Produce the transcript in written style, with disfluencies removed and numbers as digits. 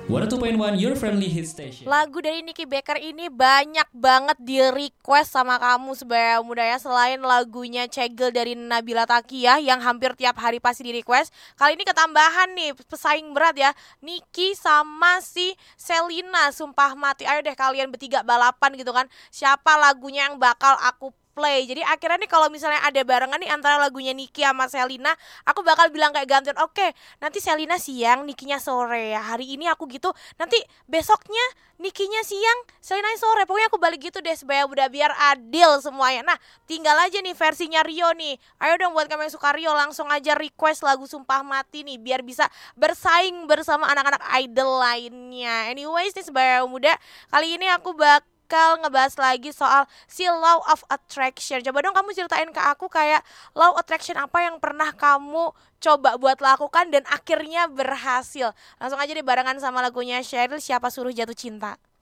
102.1 Your Friendly Hit Station. Lagu dari Nicky Baker ini banyak banget di request sama kamu Sebaya Muda ya. Selain lagunya Cegel dari Nabila Taqiyah yang hampir tiap hari pasti di request, kali ini ketambahan nih pesaing berat ya, Nicky sama si Selina Sumpah Mati. Ayo deh kalian bertiga balapan gitu kan, siapa lagunya yang bakal aku play. Jadi akhirnya nih kalau misalnya ada barengan nih antara lagunya Nicky sama Selina, aku bakal bilang kayak gantian, oke, nanti Selina siang, Nicky-nya sore ya. Hari ini aku gitu, nanti besoknya Nicky-nya siang, Selina sore. Pokoknya aku balik gitu deh supaya udah biar adil semuanya. Nah, tinggal aja nih versinya Rio nih. Ayo dong buat kamu yang suka Rio, langsung aja request lagu Sumpah Mati nih biar bisa bersaing bersama anak-anak idol lainnya. Anyways nih Sebaya Muda, kali ini aku bakal ngebahas lagi soal si law of attraction. Coba dong kamu ceritain ke aku kayak law attraction apa yang pernah kamu coba buat lakukan dan akhirnya berhasil. Langsung aja deh barengan sama lagunya Cheryl, Siapa Suruh Jatuh Cinta.